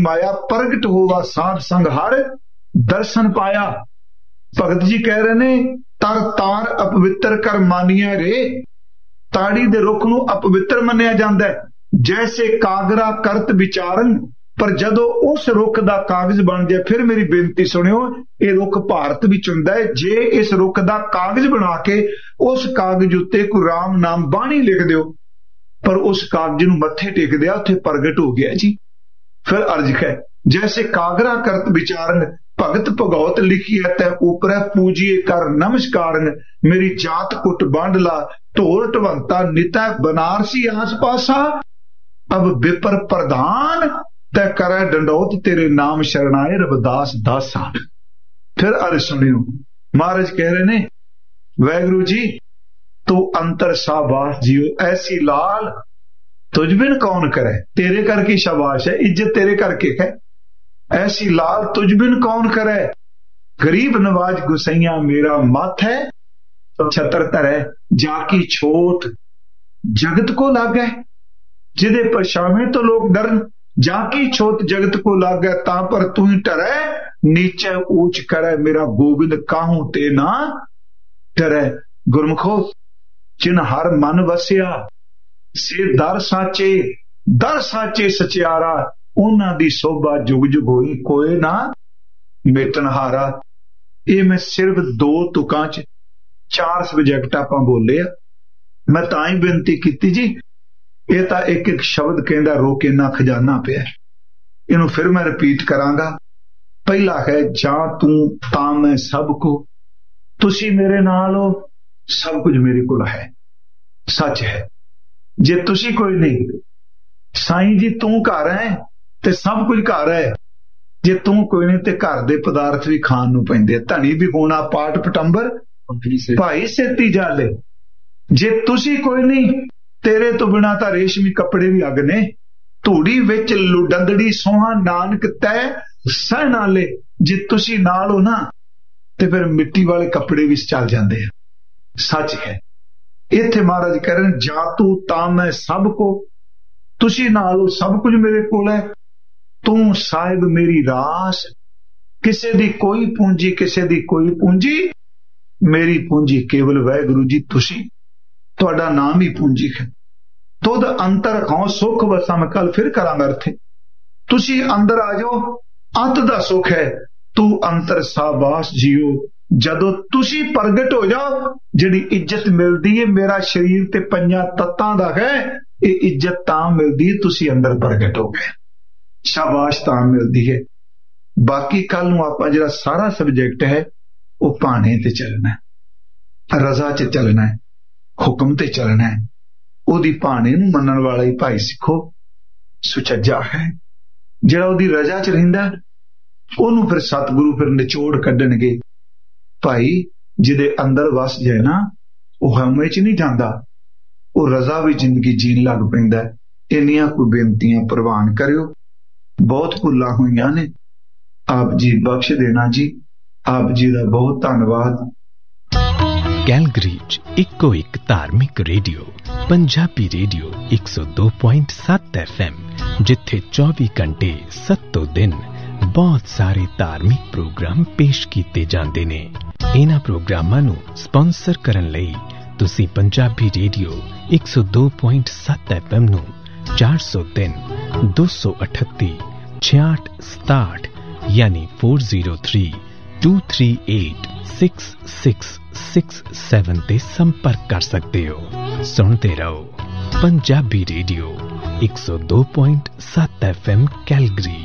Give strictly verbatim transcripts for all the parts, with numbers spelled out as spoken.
माया प्रगट होवा साध संग हर दर्शन पाया। भगत जी कह रहे ने तर तार अपवित्र कर मानिया रे। ताड़ी दे रुख नूं अपवित्र मन्निया जांदा है, जैसे कागरा करत विचारन। पर जदों उस रुख दा कागज बन जाए, फिर मेरी बेनती सुनियो, ये रुख भारत विच हुंदा है, जे इस रुख दा कागज बना के उस कागज उत्ते कोई राम नाम बाणी लिख दिओ, पर उस कागज नूं मत्थे टेक दिया, उत्थे प्रगट हो गया जी। फिर अर्ज है जैसे कागरा करत विचारन भगत भगौत लिखी है तै ऊपर पूजिए कर नमस्कारन। मेरी जात कुट बांडला ढोल ढवंता निता बनारसी आस पासा। अब विपर प्रधान तै करे डंडौत तेरे नाम शरणाए रविदास दासा। फिर अर्ज सुनियो, महाराज कह रहे ने वाहिगुरु जी तू अंतर शाबाश जियो ऐसी लाल तुझ बिन कौन करे। तेरे करके शाबाश है, इज्जत तेरे करके है। ऐसी लाल तुझ बिन कौन करे, गरीब नवाज गुसैया मेरा मत है। छतर धरै जाकी छोट जगत को लागै, जिदे पछावे तो लोग डरन। जाकी छोट जगत को लागै ता पर तू ही डरै, नीचे ऊंच करे मेरा गोबिंद काहू ते ना डरै। गुरमुखो जिन हर मन वसिया से दर साचे, दर साचे सचियारा। उन्हां दी शोभा जुग जुग होई कोई ना मेटन हारा। ये मैं सिर्फ दो तुकां च चार सब्जैक्ट आपां बोले आ। मैं तां ही बेनती कीती जी, ये तां एक एक शब्द कहंदा रो के ना खजाना पिया। इनू फिर मैं रिपीट करांगा। पहला है जां तू तां मैं सब को, तुसी मेरे नाल हो सब कुछ मेरे कोल है। सच है, जे तुसी कोई नहीं साईं जी तू घर है ते सब कुछ घर है, जे तू कोई नहीं ते घर दे पदार्थ भी खाण नूं पैंदे। धनी भी होना पाठ पटंबर भाई सेती जाले। जे तुसी कोई नहीं तेरे तो बिना तां रेशमी कपड़े भी अग ने। धूड़ी विच लुडंदड़ी सोहा नानक तै सह नाले। जे तुसी नाल हो ना ते फिर मिट्टी वाले कपड़े भी चल जाते हैं। सच है, इत्थे महाराज कह रहे जा तू तां मैं सब को, तुसी नाल हो सब कुछ मेरे कोल है। तू साहिब मेरी रास, किसे दी कोई पूंजी किसे दी कोई पूंजी, मेरी पूंजी केवल वाहिगुरु जी तुसी, तुहाडा नाम ही पूंजी है। तुद अंतर खाओ सुख वसा। मैं कल फिर करांगा अर्थ। तुसी अंदर आ जाओ, अंत दा सुख है। तू अंतर शाबाश जियो, जदों तुसी प्रगट हो जाओ जिहड़ी इज्जत मिलदी है मेरा शरीर ते पंजां तत्तां दा है। ये इज्जत तां मिलदी है तुसी अंदर प्रगट हो गए, शाबाश तां मिलदी है। बाकी कल नूं आपां जिहड़ा सारा सबजैक्ट है वो भाणे ते चलना है, रजा च चलना है, हुक्म ते चलना है। ओदी भाणे नूं मनण वाला ही भाई सिखो सुचज्जा है। जिहड़ा ओदी रजा च रहिंदा ओनूं फिर सतगुरु फिर निचोड़ कड्डणगे। भाई जिहदे अंदर वस जाए ना वो हमे च नहीं जांदा, वो रजा भी जिंदगी जीन लग पैंदा। इन्नियां कोई बेनतियां प्रवान करियो। बहुत भुल्लां होईयां ने, आप जी बख्श देना जी। आप जी दा बहुत धन्नवाद। कैलगरी च इक्को एक धार्मिक रेडियो पंजाबी रेडियो एक सौ दो पॉइंट सत्त एफ एम, जिथे चौबी घंटे सत्तों दिन बहुत सारे धार्मिक प्रोग्राम पेश किए जाते ने। इन्हां प्रोग्रामां नूं स्पॉन्सर करन लई तुसीं पंजाबी रेडियो एक सौ दो पॉइंट सत्त एफ एम नूं चार सौ तीन दो सौ अठत्ती छियाठ सताठ यानी four zero three to three eight six six six seven ते संपर्क कर सकते हो। सुनते रहो पंजाबी रेडियो एक सौ दो पॉइंट सत्त एफ एम कैलगरी।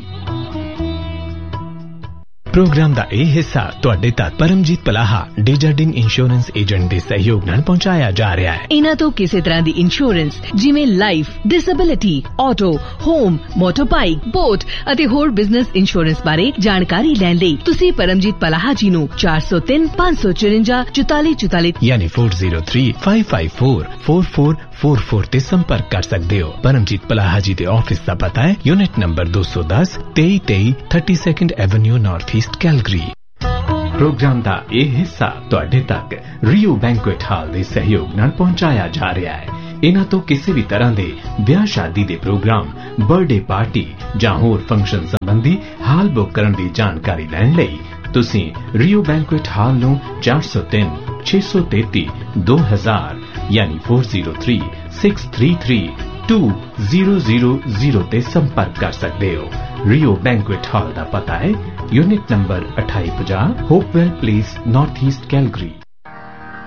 प्रोग्राम ਦਾ ਇਹ ਹਿੱਸਾ ਤੁਹਾਡੇ ਤੱਕ ਪਰਮਜੀਤ ਪਲਾਹਾ ਡੇਜਰਡਿੰਗ ਇੰਸ਼ੋਰੈਂਸ ਏਜੰਟ ਦੇ ਸਹਿਯੋਗ ਨਾਲ ਪਹੁੰਚਾਇਆ ਜਾ ਰਿਹਾ ਹੈ। ਇਹਨਾਂ ਤੋਂ ਕਿਸੇ ਤਰ੍ਹਾਂ ਦੀ ਇੰਸ਼ੋਰੈਂਸ ਜਿਵੇਂ life, disability, auto, home, ਮੋਟਰਬਾਈਕ, boat ਅਤੇ ਹੋਰ ਬਿਜ਼ਨਸ ਇੰਸ਼ੋਰੈਂਸ ਬਾਰੇ ਜਾਣਕਾਰੀ ਲੈਣ ਲਈ ਤੁਸੀਂ ਪਰਮਜੀਤ ਪਲਾਹਾ ਜੀ ਨੂੰ ਚਾਰ ਸੌ ਤਿੰਨ ਪੰਜ ਸੌ ਚੁਰੰਜਾ ਚੁਤਾਲੀ ਚੁਤਾਲੀ ਯਾਨੀ four zero three five five four four four four four ਤੇ ਸੰਪਰਕ ਕਰ ਸਕਦੇ ਹੋ। ਪਰਮਜੀਤ ਪਲਾਹਾ ਜੀ ਦੇ ਆਫਿਸ ਦਾ ਪਤਾ ਹੈ ਯੂਨਿਟ ਨੰਬਰ दो सौ दस तेई तेई thirty second Avenue north east Calgary. Programme ਦਾ ਇਹ ਹਿੱਸਾ ਤੁਹਾਡੇ ਤੱਕ ਰੀਓ ਬੈਂਕੁਏਟ ਹਾਲ ਦੇ ਸਹਿਯੋਗ ਨਾਲ ਪਹੁੰਚਾਇਆ ਜਾ ਰਿਹਾ ਹੈ। ਇਹਨਾਂ ਤੋਂ ਕਿਸੇ ਵੀ ਤਰ੍ਹਾਂ ਦੇ ਵਿਆਹ ਸ਼ਾਦੀ ਦੇ ਪ੍ਰੋਗਰਾਮ, ਬਰਥਡੇ ਪਾਰਟੀ ਜਾਂ ਹੋਰ ਫੰਕਸ਼ਨ संबंधी हाल बुक करन दी जानकारी लैण लई तुसीं रियो बैंकुएट हाल नूं चार सौ तीन छे सौ तेती दो हजार यानी four zero three six three three to zero zero zero ते संपर्क कर सकते हो। रियो बैंकुएट हॉल का पता है यूनिट नंबर अठाई पचास Hopewell place north east Calgary.